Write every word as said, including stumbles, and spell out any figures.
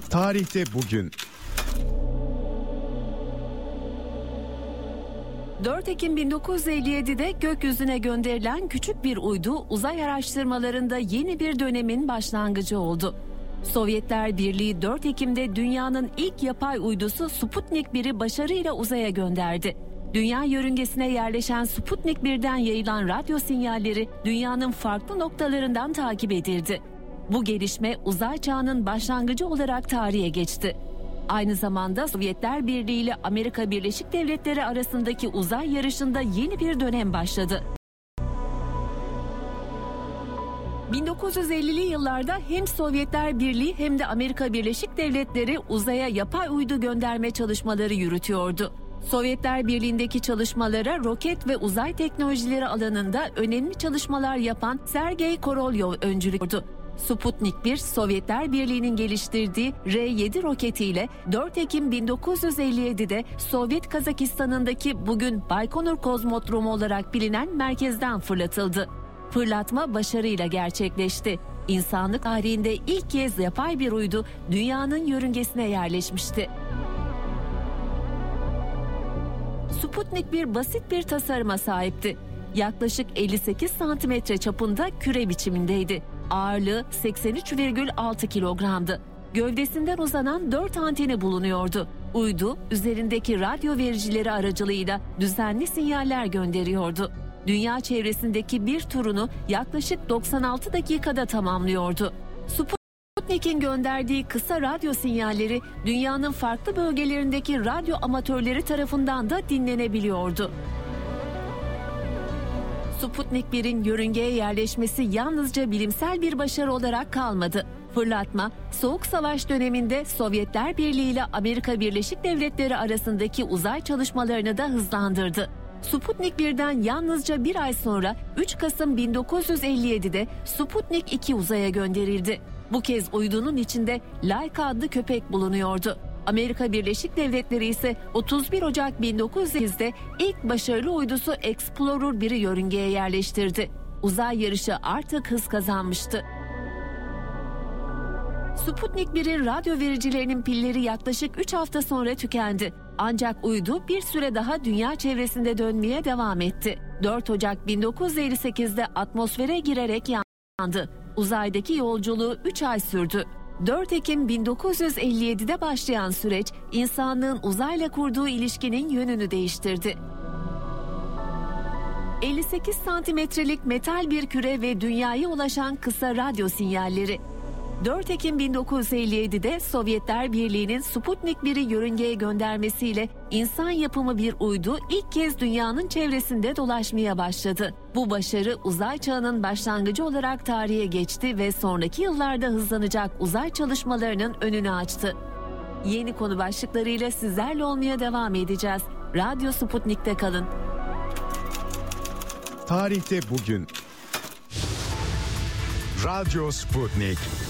Tarihte bugün. dört Ekim bin dokuz yüz elli yedi'de gökyüzüne gönderilen küçük bir uydu uzay araştırmalarında yeni bir dönemin başlangıcı oldu. Sovyetler Birliği dört Ekim'de dünyanın ilk yapay uydusu Sputnik bir'i başarıyla uzaya gönderdi. Dünya yörüngesine yerleşen Sputnik bir'den yayılan radyo sinyalleri dünyanın farklı noktalarından takip edildi. Bu gelişme uzay çağının başlangıcı olarak tarihe geçti. Aynı zamanda Sovyetler Birliği ile Amerika Birleşik Devletleri arasındaki uzay yarışında yeni bir dönem başladı. bin dokuz yüz ellili yıllarda hem Sovyetler Birliği hem de Amerika Birleşik Devletleri uzaya yapay uydu gönderme çalışmaları yürütüyordu. Sovyetler Birliği'ndeki çalışmalara roket ve uzay teknolojileri alanında önemli çalışmalar yapan Sergey Korolyov öncülük ediyordu. Sputnik bir, Sovyetler Birliği'nin geliştirdiği R yedi roketiyle dört Ekim bin dokuz yüz elli yedi'de Sovyet Kazakistan'ındaki bugün Baykonur Kozmodromu olarak bilinen merkezden fırlatıldı. Fırlatma başarıyla gerçekleşti. İnsanlık tarihinde ilk kez yapay bir uydu dünyanın yörüngesine yerleşmişti. Sputnik bir basit bir tasarıma sahipti. Yaklaşık elli sekiz santimetre çapında küre biçimindeydi. Ağırlığı seksen üç virgül altı kilogramdı. Gövdesinden uzanan dört anteni bulunuyordu. Uydu, üzerindeki radyo vericileri aracılığıyla düzenli sinyaller gönderiyordu. Dünya çevresindeki bir turunu yaklaşık doksan altı dakikada tamamlıyordu. Sputnik'in gönderdiği kısa radyo sinyalleri dünyanın farklı bölgelerindeki radyo amatörleri tarafından da dinlenebiliyordu. Sputnik bir'in yörüngeye yerleşmesi yalnızca bilimsel bir başarı olarak kalmadı. Fırlatma, Soğuk Savaş döneminde Sovyetler Birliği ile Amerika Birleşik Devletleri arasındaki uzay çalışmalarını da hızlandırdı. Sputnik bir'den yalnızca bir ay sonra üç Kasım bin dokuz yüz elli yedi'de Sputnik iki uzaya gönderildi. Bu kez uydunun içinde Laika adlı köpek bulunuyordu. Amerika Birleşik Devletleri ise otuz bir Ocak bin dokuz yüz sekiz'de ilk başarılı uydusu Explorer bir'i yörüngeye yerleştirdi. Uzay yarışı artık hız kazanmıştı. Sputnik bir'in radyo vericilerinin pilleri yaklaşık üç hafta sonra tükendi. Ancak uydu bir süre daha dünya çevresinde dönmeye devam etti. dört Ocak bin dokuz yüz elli sekiz'de atmosfere girerek yandı. Uzaydaki yolculuğu üç ay sürdü. dört Ekim bin dokuz yüz elli yedi'de başlayan süreç insanlığın uzayla kurduğu ilişkinin yönünü değiştirdi. elli sekiz santimetrelik metal bir küre ve dünyaya ulaşan kısa radyo sinyalleri. dört Ekim bin dokuz yüz elli yedi'de Sovyetler Birliği'nin Sputnik bir'i yörüngeye göndermesiyle insan yapımı bir uydu ilk kez dünyanın çevresinde dolaşmaya başladı. Bu başarı uzay çağının başlangıcı olarak tarihe geçti ve sonraki yıllarda hızlanacak uzay çalışmalarının önünü açtı. Yeni konu başlıklarıyla sizlerle olmaya devam edeceğiz. Radyo Sputnik'te kalın. Tarihte bugün. Radyo Sputnik.